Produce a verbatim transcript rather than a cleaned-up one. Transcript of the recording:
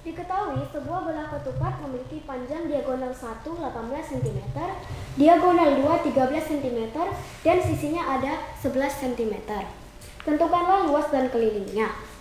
Diketahui sebuah bola ketupat memiliki panjang diagonal satu delapan belas sentimeter, diagonal dua tiga belas sentimeter, dan sisinya ada sebelas sentimeter. Tentukanlah luas dan kelilingnya.